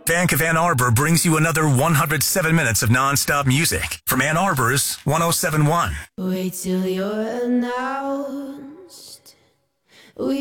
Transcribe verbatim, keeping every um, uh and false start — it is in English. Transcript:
Bank of Ann Arbor brings you another one hundred seven minutes of nonstop music from Ann Arbor's one oh seven point one. Wait till you're announced. We